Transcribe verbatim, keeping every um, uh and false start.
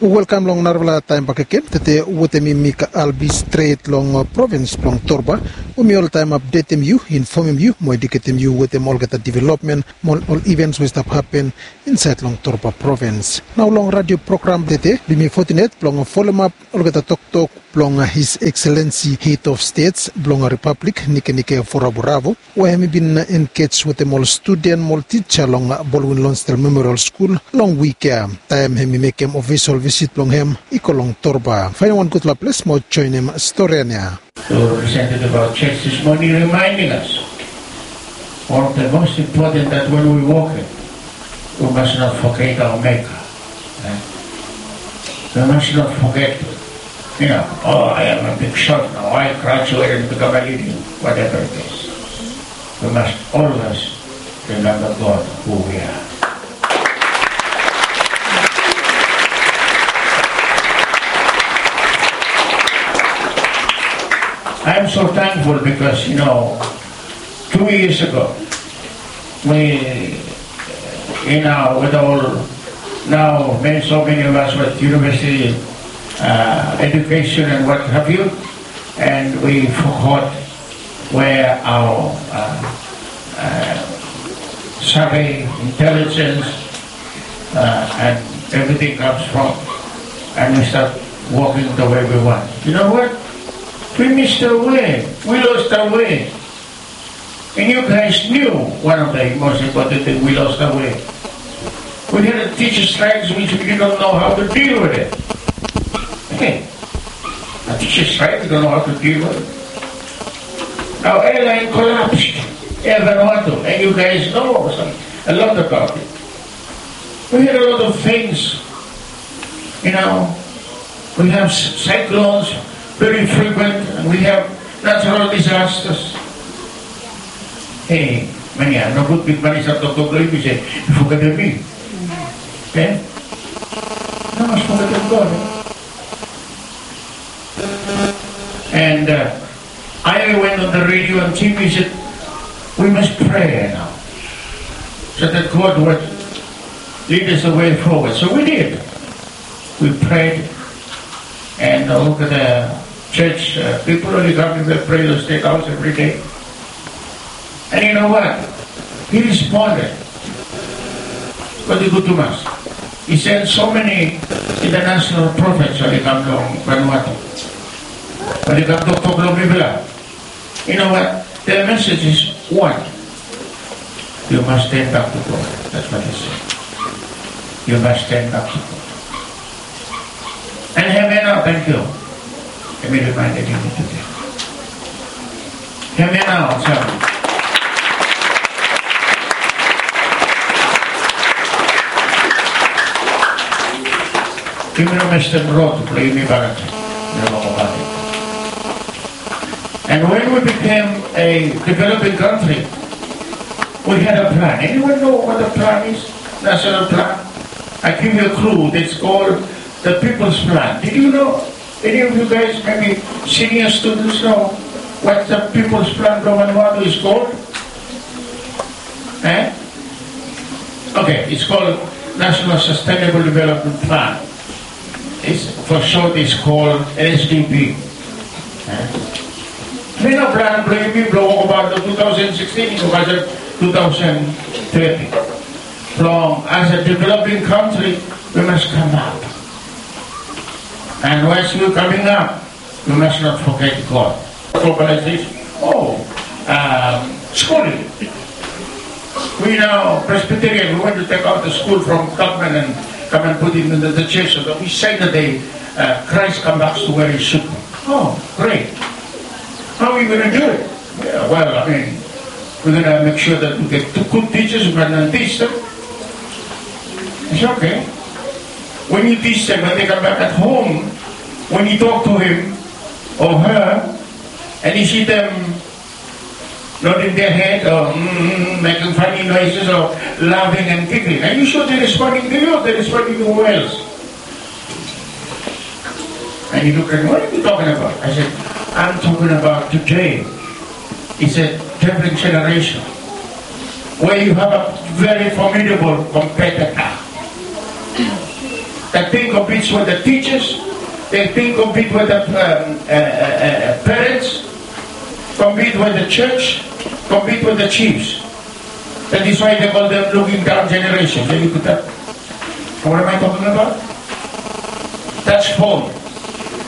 Welcome long narvala time bakaken tete wotemi mika albi straight long province long Torba. We all time update you, inform you, more educate you with them all get the development, all, all events which have happen inside long Torba province. Now long radio program tete bimi fortinet long follow up all get the talk talk long His Excellency Head of States long Republic Nike Nike Foraburavo. We have been engaged with them all student, all teacher long Baldwin Lonsdale Memorial School long week time him make him official visit long him iko long Torba. Find one good place more join him Storiania. So Representative of Church this morning reminding us one of the most important that when we walk it, we must not forget our Maker. Right? We must not forget, you know, oh, I am a big shot now, I graduated and become a leader, whatever it is. We must always remember God, who we are. I am so thankful because, you know, two years ago, we, you know, with all, now many, so many of us with university uh, education and what have you, and we forgot where our uh, uh, survey, intelligence, uh, and everything comes from, and we start walking the way we want. You know what? We missed our way. We lost our way. And you guys knew one of the most important things, we lost our way. We had a teacher strikes which we didn't know how to deal with it. Okay. A teacher strike, we don't know how to deal with it. Our airline collapsed. Air Vanuatu. And you guys know some, a lot about it. We had a lot of things. You know, we have cyclones, very frequent, and we have natural disasters. Hey, mania, no good big money sa totoo you say, you forget me. Okay? No, must forget God. And uh, I went on the radio and T V said, we must pray now, so that God would lead us the way forward. So we did. We prayed, and uh, look at the church, uh, people only come to the prayer the State House every day. And you know what? He responded. But he good to us. He sent so many international prophets when they come to Vanuatu. When they come to Toklo Biblia. You know what? Their message is one. You must stand up to God. That's what he said. You must stand up to God. And Hemena, thank you. Let me remind you today. Hear me now, sir. Give me a Mister Road to play me back. And when we became a developing country, we had a plan. Anyone know what the plan is? National plan? I give you a clue. It's called the People's Plan. Did you know? Any of you guys, maybe senior students, know what the People's Plan from Vanuatu is called? Eh? Okay, it's called National Sustainable Development Plan. It's, for short, it's called S D P. Eh? May no plan blaming blow about the two thousand sixteen to two thousand thirty. From as a developing country, we must come up. And once we're coming up, we must not forget God. Globalization. Oh, um, schooling. We now, Presbyterian, we want to take out the school from government and come and put it in the, the church so that we say that they, uh, Christ comes back to where he should be. Oh, great. How are we going to do it? Yeah, well, I mean, we're going to make sure that we get two good teachers who can teach them. It's okay. When you teach them, when they come back at home, when you talk to him or her, and you see them nodding their head or mm, making funny noises or laughing and giggling, are you sure they're responding to you or they're responding to who else? And you look at me, what are you talking about? I said, I'm talking about today. It's a different generation where you have a very formidable competitor. That thing competes with the teachers, the thing competes with the um, uh, uh, uh, parents, compete with the church, compete with the chiefs. That is why they call them looking down generation. Can you put that? What am I talking about? That's false.